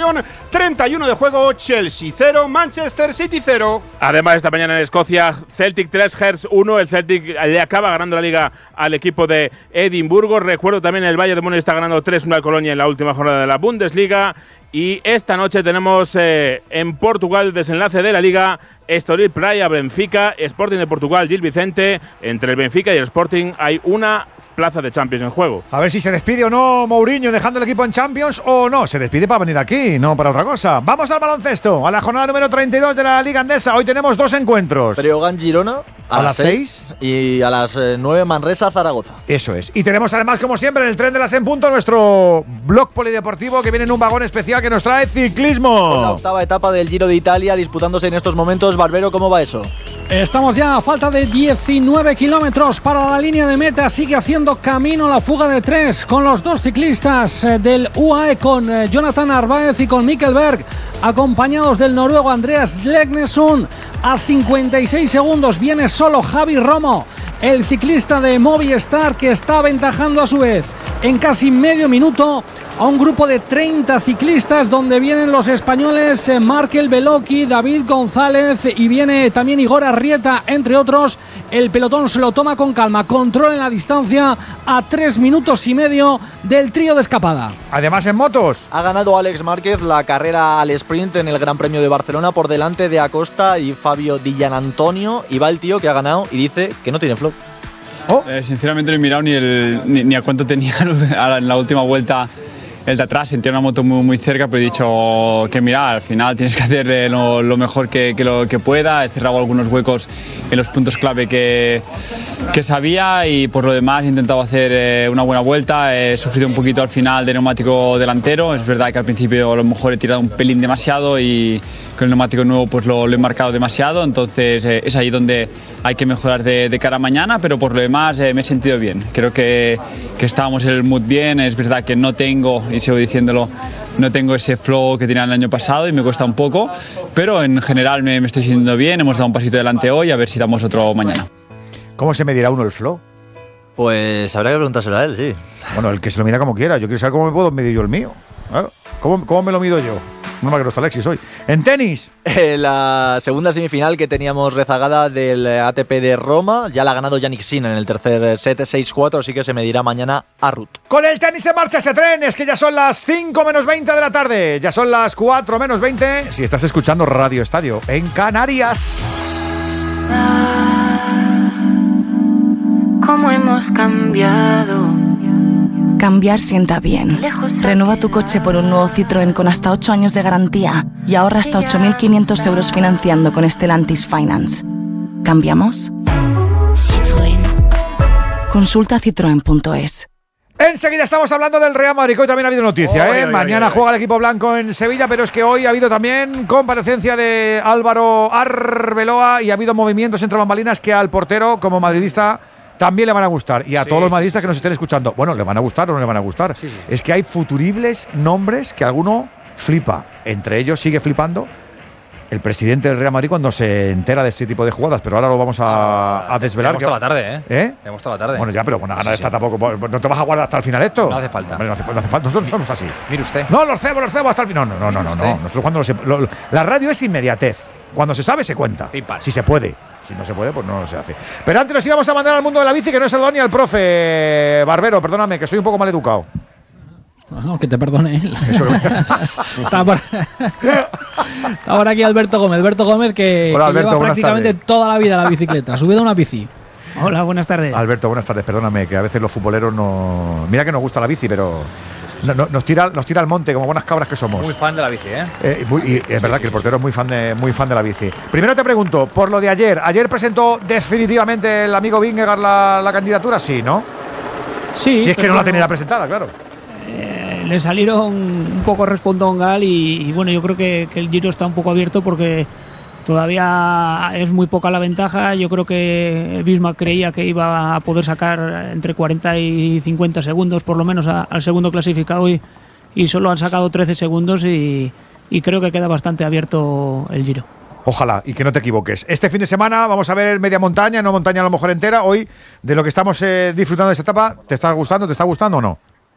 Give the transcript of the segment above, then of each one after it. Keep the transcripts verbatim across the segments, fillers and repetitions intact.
prolongación, treinta y uno de juego, Chelsea cero, Manchester City cero. Además, esta mañana en Escocia, Celtic tres, Hearts uno. El Celtic le acaba ganando la liga al equipo de Edimburgo. Recuerdo también el Bayern de Múnich está ganando tres uno al Colonia en la última jornada de la Bundesliga. Y esta noche tenemos eh, en Portugal el desenlace de la Liga, Estoril Praia, Benfica, Sporting de Portugal, Gil Vicente. Entre el Benfica y el Sporting hay una plaza de Champions en juego. A ver si se despide o no Mourinho dejando el equipo en Champions o no. Se despide para venir aquí, no para otra cosa. Vamos al baloncesto, a la jornada número treinta y dos de la Liga Andesa. Hoy tenemos dos encuentros. Breogán-Girona a, a las seis y a las nueve Manresa-Zaragoza. Eso es. Y tenemos además, como siempre, en el tren de las en punto, nuestro blog polideportivo que viene en un vagón especial que nos trae ciclismo. Con la octava etapa del Giro de Italia disputándose en estos momentos. Barbero, ¿cómo va eso? Estamos ya a falta de diecinueve kilómetros para la línea de meta. Sigue haciendo camino la fuga de tres con los dos ciclistas del U A E, con Jonathan Narváez y con Mikkel Berg, acompañados del noruego Andreas Legnesund. A cincuenta y seis segundos viene solo Javi Romo, el ciclista de Movistar, que está aventajando a su vez en casi medio minuto a un grupo de treinta ciclistas, donde vienen los españoles Markel Beloki, David González, y viene también Igor Arrieta, entre otros. El pelotón se lo toma con calma, controla la distancia a tres minutos y medio del trío de escapada. Además, en motos ha ganado Alex Márquez la carrera al sprint en el Gran Premio de Barcelona por delante de Acosta y Fabio Di Gianantonio, y va el tío que ha ganado y dice que no tiene flow. Oh. Eh, sinceramente no he mirado ni, el, ni, ni a cuánto tenía en la última vuelta el de atrás. Sentía una moto muy, muy cerca, pero he dicho que mira, al final tienes que hacer eh, lo, lo mejor que, que, lo, que pueda. He cerrado algunos huecos en los puntos clave que, que sabía, y por lo demás he intentado hacer eh, una buena vuelta. He sufrido un poquito al final de neumático delantero. Es verdad que al principio a lo mejor he tirado un pelín demasiado y con el neumático nuevo pues lo, lo he marcado demasiado. Entonces eh, es ahí donde hay que mejorar de, de cara a mañana, pero por lo demás eh, me he sentido bien. Creo que, que estábamos en el mood bien. Es verdad que no tengo, y sigo diciéndolo, no tengo ese flow que tenía el año pasado y me cuesta un poco, pero en general me, me estoy sintiendo bien. Hemos dado un pasito adelante hoy, a ver si damos otro mañana. ¿Cómo se medirá uno el flow? Pues habrá que preguntárselo a él, sí. Bueno, el que se lo mida como quiera. Yo quiero saber cómo me puedo medir yo el mío. Claro. ¿Cómo, cómo me lo mido yo? No me que no está Alexis hoy. En tenis. Eh, la segunda semifinal que teníamos rezagada del A T P de Roma, ya la ha ganado Jannik Sinner en el tercer set, seis cuatro, así que se medirá mañana a Ruth. Con el tenis en marcha ese tren, es que ya son las cinco menos veinte de la tarde, ya son las cuatro menos veinte, si estás escuchando Radio Estadio en Canarias. ¿Cómo hemos cambiado? Cambiar sienta bien. Renueva tu coche por un nuevo Citroën con hasta ocho años de garantía y ahorra hasta ocho mil quinientos euros financiando con Stellantis Finance. ¿Cambiamos? Citroën. Consulta citroen punto es. Enseguida estamos hablando del Real Madrid, hoy también ha habido noticia, oh, ¿eh? Oye, Mañana oye, oye. juega el equipo blanco en Sevilla, pero es que hoy ha habido también comparecencia de Álvaro Arbeloa y ha habido movimientos entre bambalinas que al portero, como madridista, también le van a gustar. Y a sí, todos los madridistas sí, sí. que nos estén escuchando, bueno, ¿le van a gustar o no le van a gustar? Sí, sí. Es que hay futuribles nombres que alguno flipa. Entre ellos sigue flipando el presidente del Real Madrid cuando se entera de ese tipo de jugadas, pero ahora lo vamos a, a desvelar. Tenemos toda la tarde, ¿eh? ¿Eh? Tenemos toda la tarde. Bueno, ya, pero bueno, ahora sí, está sí. tampoco. ¿No te vas a guardar hasta el final esto? No hace falta. Hombre, no, hace, no hace falta. Nosotros somos así. Mire usted. No, los cebo, los cebo hasta el final. No, no, no, no, no. Nosotros cuando se, lo, la radio es inmediatez. Cuando se sabe, se cuenta. Pipas. Si se puede. Si no se puede, pues no se hace. Pero antes nos íbamos a mandar al mundo de la bici, que no he saludado ni al profe Barbero. Perdóname, que soy un poco mal educado. No, no, que te perdone él. Está, por, está por aquí Alberto Gómez. Alberto Gómez, que, Hola, que Alberto, lleva prácticamente tardes. toda la vida la bicicleta. Subido a una bici. Hola, buenas tardes. Alberto, buenas tardes. Perdóname, que a veces los futboleros no. Mira que nos gusta la bici, pero. No, no, nos tira nos tira al monte como buenas cabras que somos. Muy fan de la bici, ¿eh? eh muy, y es sí, verdad sí, que el portero sí. es muy fan de muy fan de la bici. Primero te pregunto, por lo de ayer, ¿ayer presentó definitivamente el amigo Vingegaard la, la candidatura? Sí, ¿no? Sí. Si es que no la tenía presentada, claro. Eh, le salieron un poco respondongal y, y bueno, yo creo que, que el Giro está un poco abierto porque todavía es muy poca la ventaja. Yo creo que Bismarck creía que iba a poder sacar entre cuarenta y cincuenta segundos por lo menos a, al segundo clasificado y, y solo han sacado trece segundos y, y creo que queda bastante abierto el Giro. Ojalá, y que no te equivoques. Este fin de semana vamos a ver media montaña, no montaña a lo mejor entera. Hoy, de lo que estamos eh, disfrutando de esta etapa, ¿te está gustando? ¿Te está gustando o no?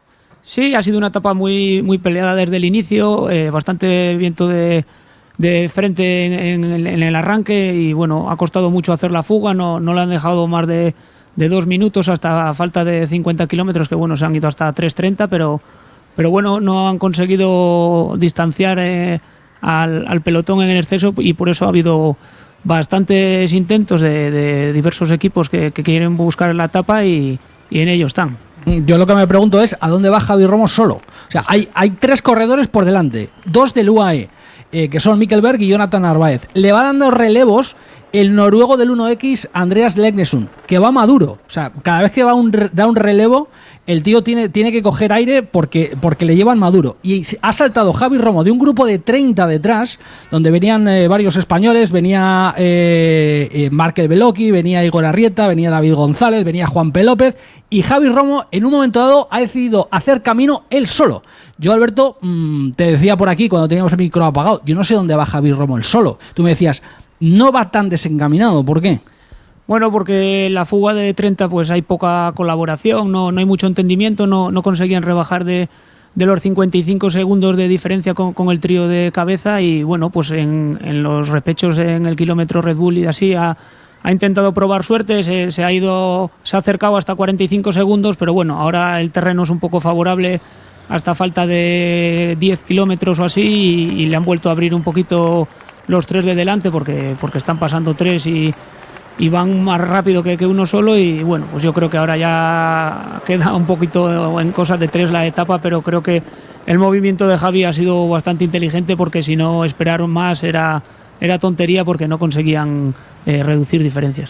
Sí, ha sido una etapa muy, muy peleada desde el inicio, eh, bastante viento de, de frente en, en, en el arranque y bueno, ha costado mucho hacer la fuga, no, no le han dejado más de, de dos minutos hasta falta de cincuenta kilómetros, que bueno, se han ido hasta tres treinta, pero, pero bueno, no han conseguido distanciar eh, al, al pelotón en el exceso y por eso ha habido bastantes intentos de, de diversos equipos que, que quieren buscar la etapa y, y en ello están. Yo lo que me pregunto es ¿a dónde va Javi Romo solo? O sea, hay, hay tres corredores por delante, dos del U A E, eh, que son Mikkelberg y Jonathan Narváez. Le va dando relevos el noruego del uno equis, Andreas Legnesund, que va maduro. O sea, cada vez que va un, da un relevo, el tío tiene, tiene que coger aire porque, porque le llevan maduro. Y ha saltado Javi Romo de un grupo de treinta detrás, donde venían eh, varios españoles, venía eh, eh, Markel Beloki, venía Igor Arrieta, venía David González, venía Juan P. López, y Javi Romo en un momento dado ha decidido hacer camino él solo. Yo, Alberto, mmm, te decía por aquí cuando teníamos el micro apagado, yo no sé dónde va Javi Romo él solo. Tú me decías, no va tan desencaminado, ¿por qué? Bueno, porque la fuga de treinta pues hay poca colaboración, no, no hay mucho entendimiento, no, no conseguían rebajar de, de los cincuenta y cinco segundos de diferencia con, con el trío de cabeza y bueno, pues en, en los repechos en el kilómetro Red Bull y así ha, ha intentado probar suerte, se, se ha ido, se ha acercado hasta cuarenta y cinco segundos, pero bueno, ahora el terreno es un poco favorable hasta falta de diez kilómetros o así y, y le han vuelto a abrir un poquito los tres de delante porque, porque están pasando tres y, y van más rápido que, que uno solo y bueno, pues yo creo que ahora ya queda un poquito en cosas de tres la etapa, pero creo que el movimiento de Javi ha sido bastante inteligente porque si no esperaron más era, era tontería porque no conseguían eh, reducir diferencias.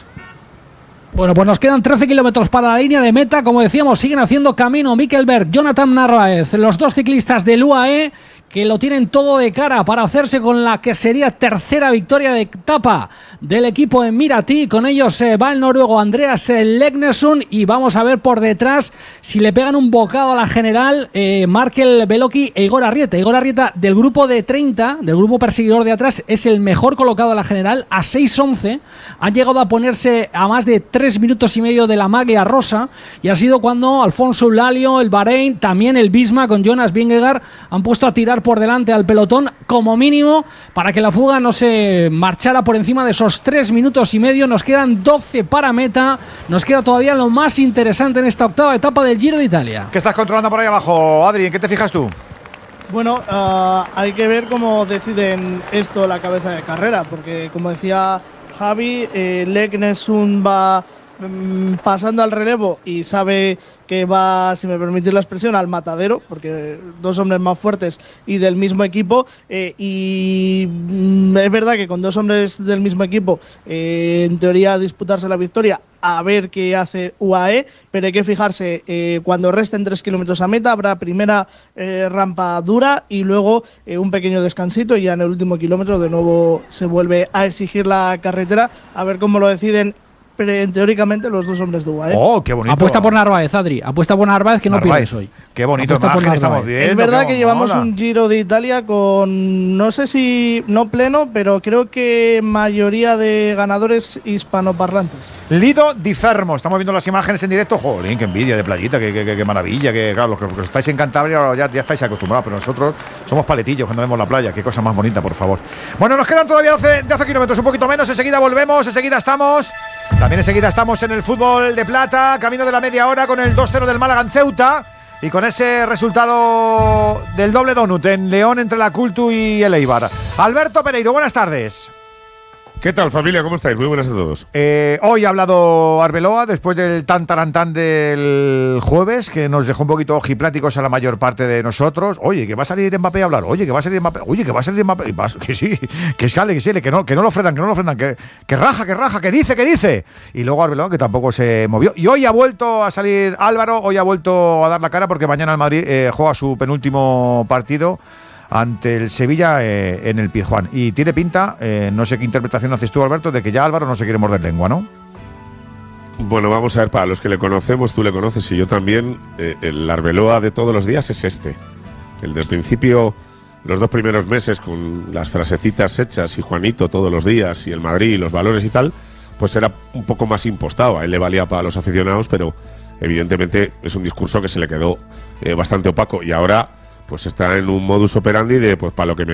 Bueno, pues nos quedan trece kilómetros para la línea de meta. Como decíamos, siguen haciendo camino Mikkelberg, Jonathan Narváez, los dos ciclistas del U A E que lo tienen todo de cara para hacerse con la que sería tercera victoria de etapa del equipo en Miratí. Con ellos eh, va el noruego Andreas Legnesund y vamos a ver por detrás si le pegan un bocado a la general eh, Markel Beloki e Igor Arrieta. Igor Arrieta del grupo de treinta, del grupo perseguidor de atrás, es el mejor colocado a la general a seis once. Han llegado a ponerse a más de tres minutos y medio de la maglia rosa y ha sido cuando Alfonso Eulalio, el Bahrein, también el Visma con Jonas Vingegaard han puesto a tirar por delante al pelotón como mínimo para que la fuga no se marchara por encima de esos tres minutos y medio. Nos quedan doce para meta, nos queda todavía lo más interesante en esta octava etapa del Giro de Italia. ¿Qué estás controlando por ahí abajo, Adri? ¿En qué te fijas tú? Bueno, uh, hay que ver cómo deciden esto la cabeza de carrera, porque como decía Javi, eh, Legnesund va mm, pasando al relevo y sabe que va, si me permitís la expresión, al matadero, porque dos hombres más fuertes y del mismo equipo, eh, y mm, es verdad que con dos hombres del mismo equipo, eh, en teoría disputarse la victoria, a ver qué hace U A E, pero hay que fijarse, eh, cuando resten tres kilómetros a meta, habrá primera eh, rampa dura y luego eh, un pequeño descansito y ya en el último kilómetro de nuevo se vuelve a exigir la carretera, a ver cómo lo deciden pero teóricamente los dos hombres de U A E. Oh, qué bonito. Apuesta por Narváez, Adri. Apuesta por Narváez, que no Narváez. pierdes hoy. Qué bonito Apuesta imagen estamos viendo. Es verdad que llevamos mola. un Giro de Italia con, no sé si no pleno, pero creo que mayoría de ganadores hispanoparlantes. Lido Di Fermo. Estamos viendo las imágenes en directo. Jolín, qué envidia de playita, qué, qué, qué maravilla. Que, claro, los que, los que estáis en Cantabria ya, ya estáis acostumbrados, pero nosotros somos paletillos cuando vemos la playa. Qué cosa más bonita, por favor. Bueno, nos quedan todavía doce, doce kilómetros, un poquito menos. Enseguida volvemos, enseguida estamos. También enseguida estamos en el fútbol de plata, camino de la media hora con el dos cero del Málaga en Ceuta y con ese resultado del doble donut en León entre la Cultu y el Eibar. Alberto Pereiro, buenas tardes. ¿Qué tal, familia? ¿Cómo estáis? Muy buenas a todos. Eh, hoy ha hablado Arbeloa después del tan tarantán del jueves, que nos dejó un poquito ojipláticos a la mayor parte de nosotros. Oye, que va a salir Mbappé a hablar. Oye, que va a salir Mbappé. Oye, que va a salir Mbappé. Y va, que sí, que sale, que sale, que no, que no lo frenan, que no lo frenan, que, que raja, que raja, que dice, que dice. Y luego Arbeloa, que tampoco se movió. Y hoy ha vuelto a salir Álvaro, hoy ha vuelto a dar la cara porque mañana el Madrid eh, juega su penúltimo partido ante el Sevilla eh, en el Pizjuán. Y tiene pinta, eh, no sé qué interpretación haces tú, Alberto, de que ya Álvaro no se quiere morder lengua, ¿no? Bueno, vamos a ver, para los que le conocemos, tú le conoces y yo también, eh, el Arbeloa de todos los días es este. El del principio, los dos primeros meses, con las frasecitas hechas y Juanito todos los días y el Madrid y los valores y tal, pues era un poco más impostado. A él le valía para los aficionados, pero evidentemente es un discurso que se le quedó eh, bastante opaco y ahora pues está en un modus operandi de pues para lo que me